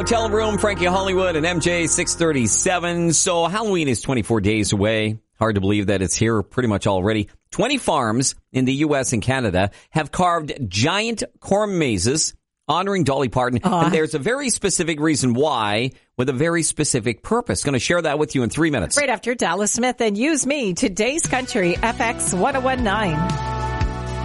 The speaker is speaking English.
Hotel Room, Frankie Hollywood and MJ 637. So Halloween is 24 days away. Hard to believe that it's here pretty much already. 20 farms in the U.S. and Canada have carved giant corn mazes honoring Dolly Parton. And there's a very specific reason why, with a very specific purpose. Going to share that with you in 3 minutes. Right after Dallas Smith and Use Me, today's country, FX 1019.